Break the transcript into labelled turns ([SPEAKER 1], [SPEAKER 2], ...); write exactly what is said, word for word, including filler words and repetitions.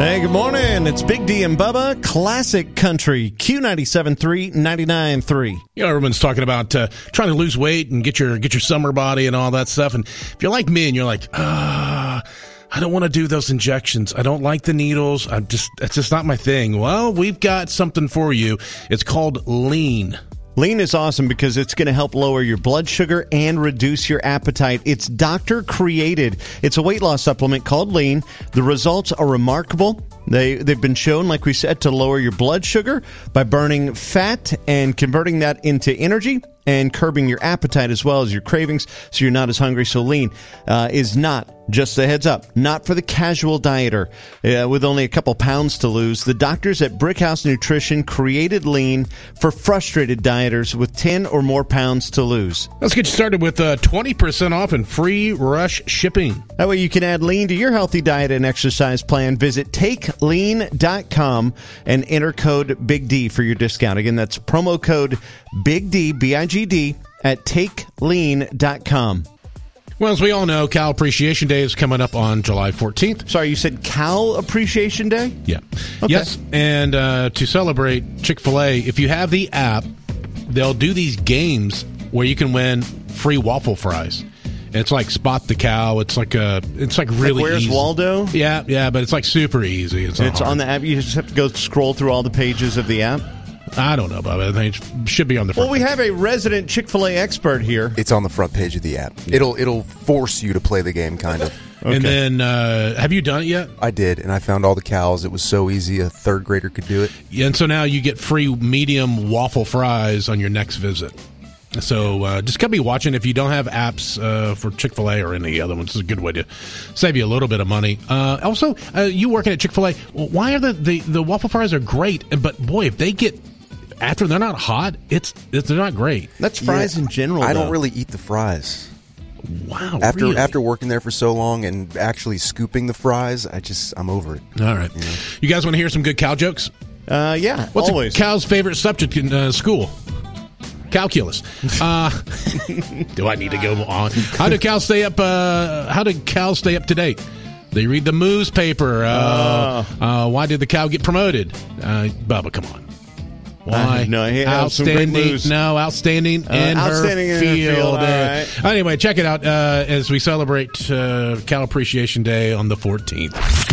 [SPEAKER 1] Hey, good morning. It's Big D and Bubba, Classic Country, Q ninety-seven point three, ninety-nine point three.
[SPEAKER 2] You know, everyone's talking about uh, trying to lose weight and get your get your summer body and all that stuff. And if you're like me and you're like, ah, I don't want to do those injections. I don't like the needles. I'm just, it's just not my thing. Well, we've got something for you. It's called Lean.
[SPEAKER 1] Lean is awesome because it's going to help lower your blood sugar and reduce your appetite. It's doctor created. It's a weight loss supplement called Lean. The results are remarkable. They, they've been shown, like we said, to lower your blood sugar by burning fat and converting that into energy and curbing your appetite as well as your cravings so you're not as hungry. So Lean uh, is not, just a heads up, not for the casual dieter. Uh, with only a couple pounds to lose, the doctors at Brickhouse Nutrition created Lean for frustrated dieters with ten or more pounds to lose.
[SPEAKER 2] Let's get you started with uh, twenty percent off and free rush shipping.
[SPEAKER 1] That way you can add Lean to your healthy diet and exercise plan. Visit take lean dot com and enter code Big D for your discount. Again, that's promo code Big D, B I G D, at take lean dot com.
[SPEAKER 2] Well, as we all know, Cow Appreciation Day is coming up on July fourteenth.
[SPEAKER 1] Sorry, you said Cow Appreciation Day?
[SPEAKER 2] Yeah.
[SPEAKER 1] Okay.
[SPEAKER 2] Yes, and uh, to celebrate Chick-fil-A, if you have the app, they'll do these games where you can win free waffle fries. It's like Spot the Cow. It's like a, it's like really
[SPEAKER 1] like Where's
[SPEAKER 2] easy.
[SPEAKER 1] Waldo?
[SPEAKER 2] Yeah, yeah, but it's like super easy. It's,
[SPEAKER 1] it's
[SPEAKER 2] hard.
[SPEAKER 1] on the app. You just have to go scroll through all the pages of the app.
[SPEAKER 2] I don't know, Bob. I think it should be on the front.
[SPEAKER 1] Well, we
[SPEAKER 2] page.
[SPEAKER 1] have a resident Chick-fil-A expert here.
[SPEAKER 3] It's on the front page of the app. It'll it'll force you to play the game, kind of.
[SPEAKER 1] Okay.
[SPEAKER 2] And then, uh, have you done it yet?
[SPEAKER 3] I did, and I found all the cows. It was so easy, a third grader could do it.
[SPEAKER 2] Yeah, and so now you get free medium waffle fries on your next visit. So uh, just gotta be watching. If you don't have apps uh, for Chick-fil-A or any other ones, it's a good way to save you a little bit of money. Uh, also, uh, you working at Chick-fil-A, why are the, the, the waffle fries are great, but boy, if they get after they're not hot, it's, it's they're not great.
[SPEAKER 1] That's fries
[SPEAKER 3] Yeah,
[SPEAKER 1] in general.
[SPEAKER 3] I
[SPEAKER 1] though.
[SPEAKER 3] don't really eat the fries.
[SPEAKER 2] Wow.
[SPEAKER 3] After
[SPEAKER 2] really?
[SPEAKER 3] after working there for so long and actually scooping the fries, I just I'm over it.
[SPEAKER 2] All right.
[SPEAKER 3] You know?
[SPEAKER 2] You guys want to hear some good cow jokes?
[SPEAKER 1] Uh, yeah,
[SPEAKER 2] What's
[SPEAKER 1] always.
[SPEAKER 2] a cow's favorite subject in uh, school? Calculus. Uh, do I need to go on? How do cows stay up? Uh, how do cows stay up to date? They read the Moose paper. Uh,
[SPEAKER 1] Oh.
[SPEAKER 2] uh, why did the cow get promoted? Uh, Bubba, come on. Why?
[SPEAKER 1] No, he has some great
[SPEAKER 2] outstanding.
[SPEAKER 1] moves.
[SPEAKER 2] No, outstanding
[SPEAKER 1] Uh,
[SPEAKER 2] in
[SPEAKER 1] outstanding
[SPEAKER 2] her
[SPEAKER 1] in her
[SPEAKER 2] field.
[SPEAKER 1] field, all
[SPEAKER 2] Uh,
[SPEAKER 1] right.
[SPEAKER 2] Anyway, check it out uh, as we celebrate uh, Cow Appreciation Day on the fourteenth.